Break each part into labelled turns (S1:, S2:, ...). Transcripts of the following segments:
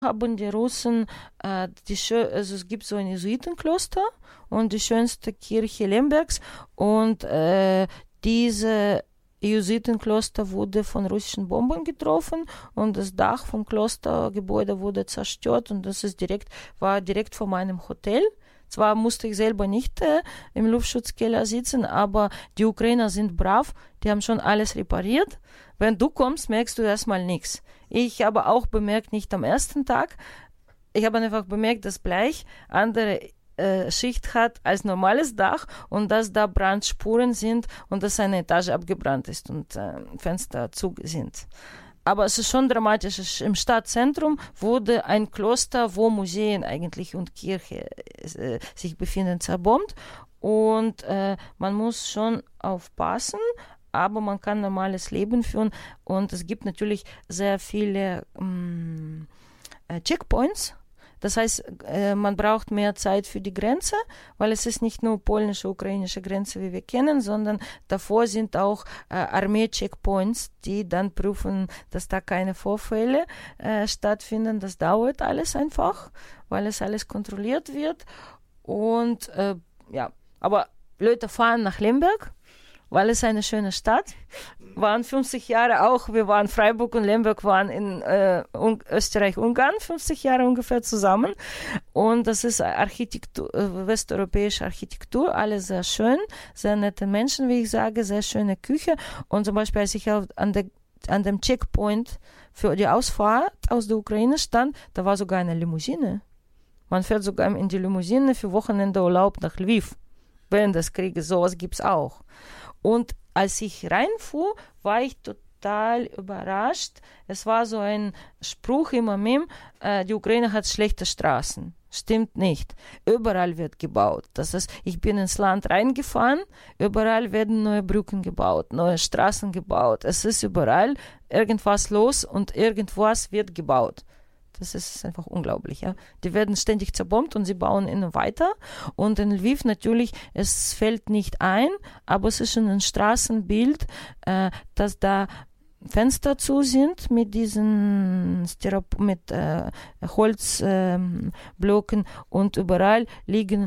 S1: haben die Russen, also es gibt so ein Jesuitenkloster und die schönste Kirche Lembergs und diese Jesuitenkloster wurde von russischen Bombern getroffen und das Dach vom Klostergebäude wurde zerstört und war direkt vor meinem Hotel. Zwar musste ich selber nicht im Luftschutzkeller sitzen, aber die Ukrainer sind brav, die haben schon alles repariert. Wenn du kommst, merkst du erstmal nichts. Ich habe auch bemerkt, nicht am ersten Tag, ich habe einfach bemerkt, dass Blech andere Schicht hat als normales Dach und dass da Brandspuren sind und dass eine Etage abgebrannt ist und Fenster zu sind. Aber es ist schon dramatisch. Im Stadtzentrum wurde ein Kloster, wo Museen eigentlich und Kirche sich befinden, zerbombt. Und man muss schon aufpassen, aber man kann normales Leben führen. Und es gibt natürlich sehr viele Checkpoints. Das heißt, man braucht mehr Zeit für die Grenze, weil es ist nicht nur polnische, ukrainische Grenze, wie wir kennen, sondern davor sind auch Armee-Checkpoints, die dann prüfen, dass da keine Vorfälle stattfinden. Das dauert alles einfach, weil es alles kontrolliert wird. Und aber Leute fahren nach Lemberg, weil es eine schöne Stadt waren 50 Jahre auch, wir waren Freiburg und Lemberg waren in Österreich-Ungarn 50 Jahre ungefähr zusammen und das ist Architektur, westeuropäische Architektur, alles sehr schön, sehr nette Menschen, wie ich sage, sehr schöne Küche und zum Beispiel, als ich an dem Checkpoint für die Ausfahrt aus der Ukraine stand, da war sogar eine Limousine. Man fährt sogar in die Limousine für Wochenendeurlaub nach Lviv. Während des Krieges, sowas gibt es auch. Und als ich reinfuhr, war ich total überrascht. Es war so ein Spruch im Meme, die Ukraine hat schlechte Straßen. Stimmt nicht. Überall wird gebaut. Das heißt, ich bin ins Land reingefahren, überall werden neue Brücken gebaut, neue Straßen gebaut. Es ist überall irgendwas los und irgendwas wird gebaut. Das ist einfach unglaublich. Ja. Die werden ständig zerbombt und sie bauen immer weiter. Und in Lviv natürlich, es fällt nicht ein, aber es ist schon ein Straßenbild, dass da Fenster zu sind mit diesen Holzblöcken und überall liegen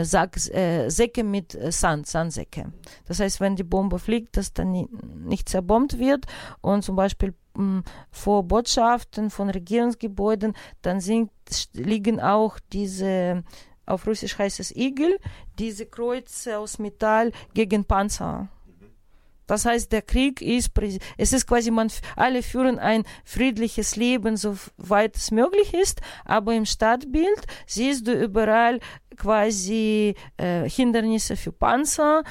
S1: Säcke mit Sandsäcke. Das heißt, wenn die Bombe fliegt, dass dann nicht zerbombt wird und zum Beispiel vor Botschaften von Regierungsgebäuden, dann liegen auch diese, auf Russisch heißt es Igel, diese Kreuze aus Metall gegen Panzer. Das heißt, der Krieg es ist quasi, alle führen ein friedliches Leben, soweit es möglich ist, aber im Stadtbild siehst du überall quasi Hindernisse für Panzer,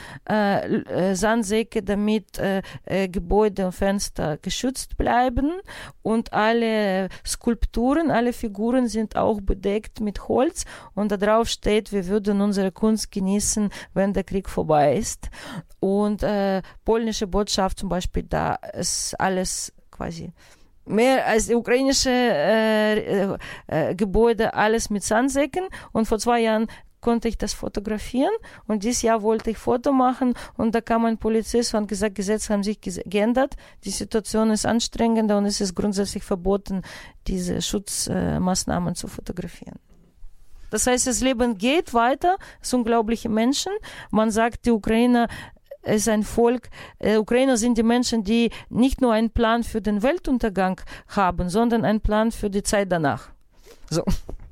S1: Sandsäcke, damit Gebäude und Fenster geschützt bleiben und alle Skulpturen, alle Figuren sind auch bedeckt mit Holz und da drauf steht, wir würden unsere Kunst genießen, wenn der Krieg vorbei ist. Und polnische Botschaft zum Beispiel, da ist alles quasi mehr als die ukrainische Gebäude, alles mit Sandsäcken. Und vor 2 Jahren konnte ich das fotografieren und dieses Jahr wollte ich Foto machen und da kam ein Polizist und hat gesagt, Gesetze haben sich geändert, die Situation ist anstrengender und es ist grundsätzlich verboten, diese Schutzmaßnahmen zu fotografieren. Das heißt, das Leben geht weiter, es sind unglaubliche Menschen. Man sagt, die Ukrainer ist ein Volk, Ukrainer sind die Menschen, die nicht nur einen Plan für den Weltuntergang haben, sondern einen Plan für die Zeit danach. So.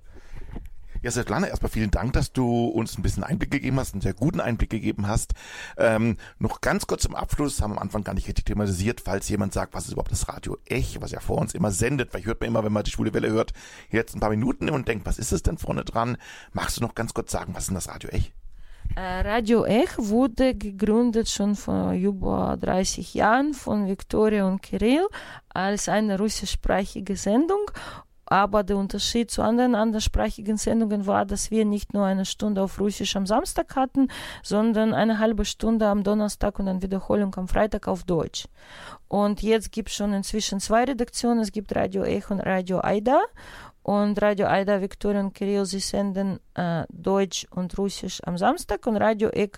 S2: Ja, Svetlana, erstmal vielen Dank, dass du uns ein bisschen Einblick gegeben hast, einen sehr guten Einblick gegeben hast. Noch ganz kurz zum Abschluss, haben wir am Anfang gar nicht richtig thematisiert, falls jemand sagt, was ist überhaupt das Radio Ech, was ja vor uns immer sendet, weil ich hört mir immer, wenn man die Schwule Welle hört, jetzt ein paar Minuten und denkt, was ist es denn vorne dran? Magst du noch ganz kurz sagen, was ist denn das Radio Ech?
S1: Radio Ech wurde gegründet schon vor über 30 Jahren von Viktoria und Kirill als eine russischsprachige Sendung. Aber der Unterschied zu anderen anderssprachigen Sendungen war, dass wir nicht nur eine Stunde auf Russisch am Samstag hatten, sondern eine halbe Stunde am Donnerstag und eine Wiederholung am Freitag auf Deutsch. Und jetzt gibt es schon inzwischen 2 Redaktionen. Es gibt Radio Ech und Radio Aida. Und Radio Aida, Viktoria und Kirill, sie senden Deutsch und Russisch am Samstag. Und Radio Ech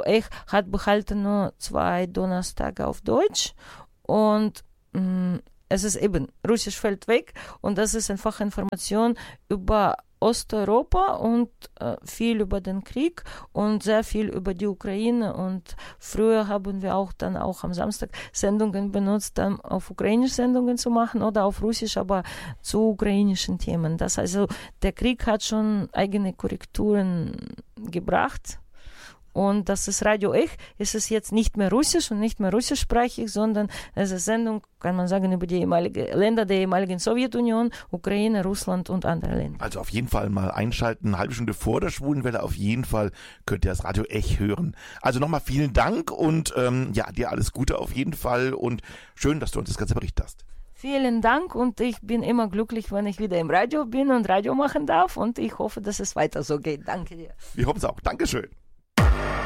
S1: hat behalten nur 2 Donnerstage auf Deutsch. Und es ist eben, Russisch fällt weg und das ist einfach Information über Osteuropa und viel über den Krieg und sehr viel über die Ukraine. Und früher haben wir auch dann auch am Samstag Sendungen benutzt, dann auf Ukrainisch Sendungen zu machen oder auf Russisch, aber zu ukrainischen Themen. Das heißt, also, der Krieg hat schon eigene Korrekturen gebracht. Und das ist Radio Ech. Es ist jetzt nicht mehr russisch und nicht mehr russischsprachig, sondern es ist Sendung, kann man sagen, über die Länder der ehemaligen Sowjetunion, Ukraine, Russland und andere Länder.
S2: Also auf jeden Fall mal einschalten, eine halbe Stunde vor der Schwulenwelle, auf jeden Fall könnt ihr das Radio Ech hören. Also nochmal vielen Dank und dir alles Gute auf jeden Fall und schön, dass du uns das Ganze berichtet hast.
S1: Vielen Dank und ich bin immer glücklich, wenn ich wieder im Radio bin und Radio machen darf und ich hoffe, dass es weiter so geht. Danke dir.
S2: Wir hoffen es auch. Dankeschön.